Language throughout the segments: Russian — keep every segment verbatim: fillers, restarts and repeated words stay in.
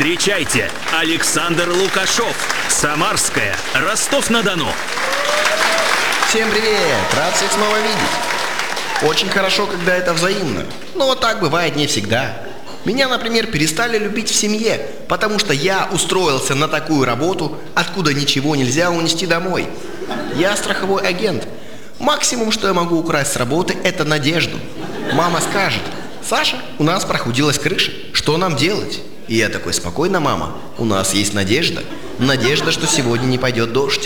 Встречайте, Александр Лукашов, Самарская, Ростов-на-Дону. Всем привет! Рад всех снова видеть. Очень хорошо, когда это взаимно. Но вот так бывает не всегда. Меня, например, перестали любить в семье, потому что я устроился на такую работу, откуда ничего нельзя унести домой. Я страховой агент. Максимум, что я могу украсть с работы, это надежду. Мама скажет: Саша, у нас прохудилась крыша, что нам делать? И я такой: спокойно, мама, у нас есть надежда. Надежда, что сегодня не пойдет дождь.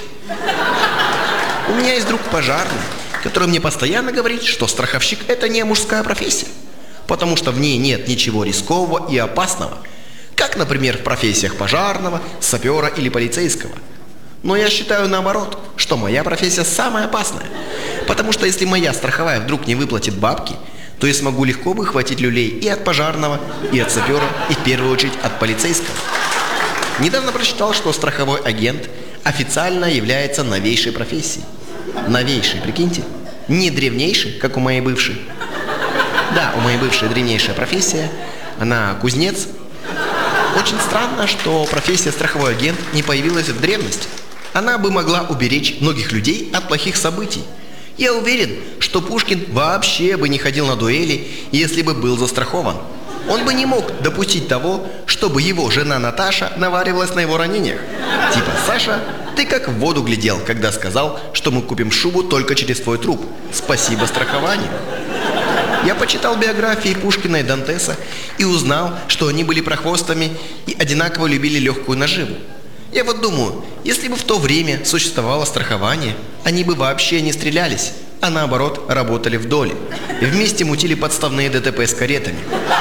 У меня есть друг пожарный, который мне постоянно говорит, что страховщик – это не мужская профессия, потому что в ней нет ничего рискового и опасного, как, например, в профессиях пожарного, сапера или полицейского. Но я считаю наоборот, что моя профессия самая опасная, потому что если моя страховая вдруг не выплатит бабки, то я смогу легко выхватить люлей и от пожарного, и от сапера, и в первую очередь от полицейского. Недавно прочитал, что страховой агент официально является новейшей профессией. Новейшей, прикиньте. Не древнейшей, как у моей бывшей. Да, у моей бывшей древнейшая профессия. Она кузнец. Очень странно, что профессия страховой агент не появилась в древности. Она бы могла уберечь многих людей от плохих событий. Я уверен, что Пушкин вообще бы не ходил на дуэли, если бы был застрахован. Он бы не мог допустить того, чтобы его жена Наташа наваривалась на его ранениях. Типа: Саша, ты как в воду глядел, когда сказал, что мы купим шубу только через твой труп. Спасибо страхованию. Я почитал биографии Пушкина и Дантеса и узнал, что они были прохвостами и одинаково любили легкую наживу. Я вот думаю, если бы в то время существовало страхование, они бы вообще не стрелялись, а наоборот работали в доле. И вместе мутили подставные ДТП с каретами,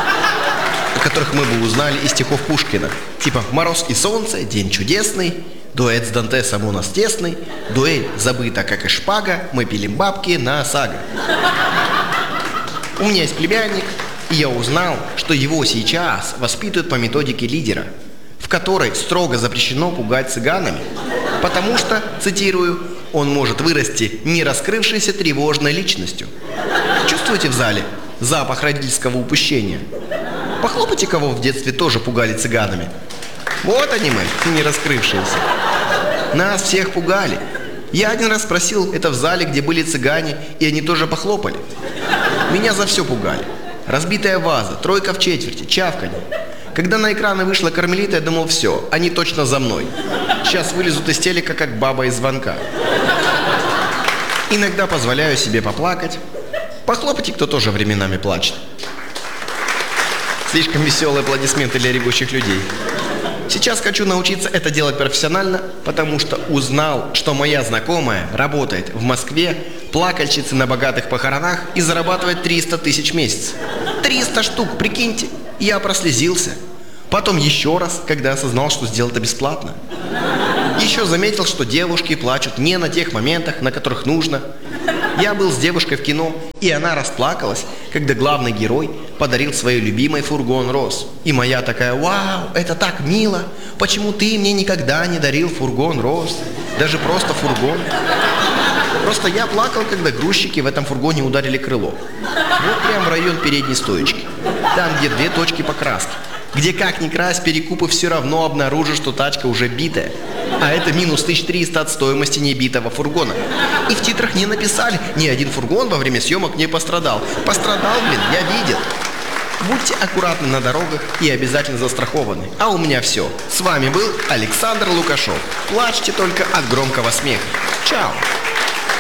о которых мы бы узнали из стихов Пушкина. Типа: «Мороз и солнце, день чудесный, дуэт с Дантесом у нас тесный, дуэль забыта, как и шпага, мы пилим бабки на ОСАГО». У меня есть племянник, и я узнал, что его сейчас воспитывают по методике лидера, в которой строго запрещено пугать цыганами, потому что, цитирую, он может вырасти не раскрывшейся тревожной личностью. Чувствуете в зале запах родительского упущения? Похлопайте, кого в детстве тоже пугали цыганами. Вот они мы, не раскрывшиеся. Нас всех пугали. Я один раз спросил это в зале, где были цыгане, и они тоже похлопали. Меня за все пугали. Разбитая ваза, тройка в четверти, чавканье. Когда на экраны вышла Кармелита, я думал: все, они точно за мной. Сейчас вылезут из телека, как баба из звонка. Иногда позволяю себе поплакать. Похлопайте, кто тоже временами плачет. Слишком веселые аплодисменты для ревущих людей. Сейчас хочу научиться это делать профессионально, потому что узнал, что моя знакомая работает в Москве плакальщицей на богатых похоронах и зарабатывает триста тысяч в месяц. триста штук, прикиньте. Я прослезился. Потом еще раз, когда осознал, что сделал это бесплатно. Еще заметил, что девушки плачут не на тех моментах, на которых нужно. Я был с девушкой в кино, и она расплакалась, когда главный герой подарил своей любимой фургон роз. И моя такая: вау, это так мило. Почему ты мне никогда не дарил фургон роз? Даже просто фургон. Просто я плакал, когда грузчики в этом фургоне ударили крыло. Вот прям в район передней стоечки. Там, где две точки покраски. Где как ни крась, перекупы все равно обнаружат, что тачка уже битая. А это минус тысяча триста от стоимости небитого фургона. И в титрах не написали: ни один фургон во время съемок не пострадал. Пострадал, блин, я видел. Будьте аккуратны на дорогах и обязательно застрахованы. А у меня все. С вами был Александр Лукашов. Плачьте только от громкого смеха. Чао.